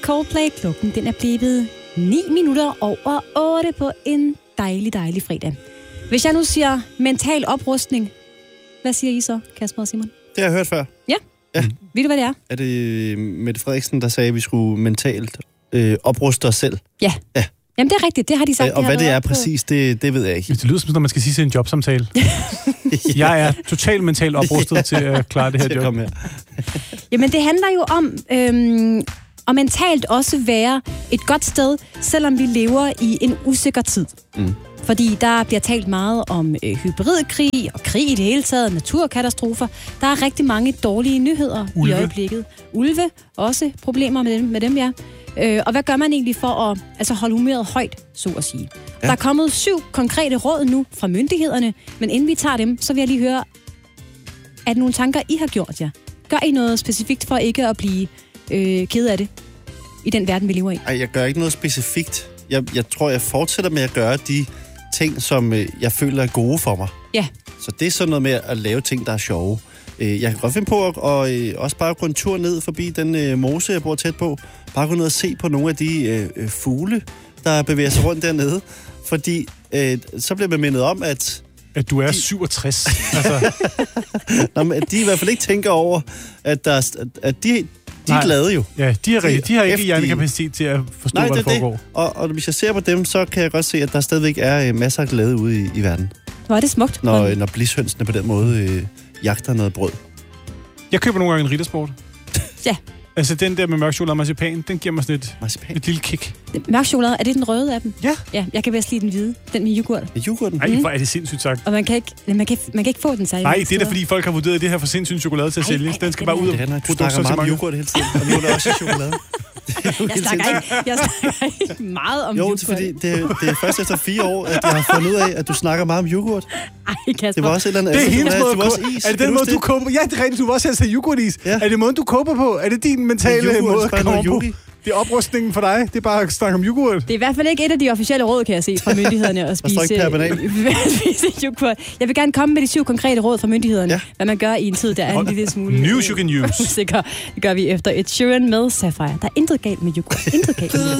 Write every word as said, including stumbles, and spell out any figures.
Coldplay. Klokken den er blevet ni minutter over otte på en dejlig, dejlig fredag. Hvis jeg nu siger mental oprustning, hvad siger I så, Kasper og Simon? Det har jeg hørt før. Ja? Ja. Ved du, hvad det er? Er det Mette Frederiksen, der sagde, at vi skulle mentalt øh, opruste os selv? Ja. Ja. Jamen, det er rigtigt. Det har de sagt. Ja, og hvad det er præcis, det, det ved jeg ikke. Det lyder som, når man skal sige til en jobsamtale. ja. Jeg er totalt mentalt oprustet ja. til at klare det her job. Her. Jamen, det handler jo om øhm, at mentalt også være et godt sted, selvom vi lever i en usikker tid. Mm. Fordi der bliver talt meget om øh, hybridkrig og krig i det hele taget, naturkatastrofer. Der er rigtig mange dårlige nyheder Ulve. i øjeblikket. Ulve, også problemer med dem, med dem ja. Øh, og hvad gør man egentlig for at altså, holde humøret højt, så at sige? Ja. Der er kommet syv konkrete råd nu fra myndighederne, men inden vi tager dem, så vil jeg lige høre, er det nogle tanker, I har gjort jer? Gør I noget specifikt for ikke at blive øh, ked af det i den verden, vi lever i? Ej, jeg gør ikke noget specifikt. Jeg, jeg tror, jeg fortsætter med at gøre de ting, som øh, jeg føler er gode for mig. Ja. Så det er sådan noget med at lave ting, der er sjove. Jeg kan godt finde på at og, øh, også bare gå en tur ned forbi den øh, mose, jeg bor tæt på. Bare gå ned og se på nogle af de øh, fugle, der bevæger sig rundt dernede. Fordi øh, så bliver man mindet om, at... At du er de... syvogtres. altså. Nå, men at de i hvert fald ikke tænker over, at, der, at de... De er glade jo. Ja, de, er, de, de har ikke hjernekapacitet til at forstå, Nej, hvad der foregår. Det. Og, og hvis jeg ser på dem, så kan jeg godt se, at der stadigvæk er masser af glæde ude i, i verden. Hvor er det smukt. Når, når blishønsene på den måde øh, jagter noget brød. Jeg køber nogle gange en Rittersport. Ja. Altså den der med mørk chokolade og marcipan, den giver mig sådan et, et lille kick. Mørk chokolade, er det den røde af dem? Ja. Ja, jeg kan bedst lide den hvide. Den med yoghurt. Med yoghurten? Nej, hvor er det sindssygt sagt. Og man kan ikke, man kan, man kan ikke få den særlig. Nej, det er da fordi folk har vurderet det her for sindssygt chokolade til at sælge. Den skal bare ud og du snakker meget om yoghurt hele tiden, og nu er der også chokolade. Jeg snakker, ikke, jeg snakker ikke meget om jo, yoghurt. Jo, fordi det, det er først efter fire år, at jeg har fundet ud af, at du snakker meget om yoghurt. Ej, Kasper. Det var også et eller andet... Det er hendes måde det var også is. Er det den måde, du koper? Ja, det er rigtigt. Du var også helst have yoghurtis. Ja. Er det måden, du koper på? Er det din mentale måde at komme på? Det er oprustningen for dig. Det er bare at snakke om yoghurt. Det er i hvert fald ikke et af de officielle råd, kan jeg se, fra myndighederne at spise, spise yoghurt. Jeg vil gerne komme med de syv konkrete råd fra myndighederne, ja. Hvad man gør i en tid, der er en lille smule... News you can use. Usikker. Det gør vi efter et Sheeran med Sapphire. Der er intet galt med yoghurt. Intet galt med yoghurt.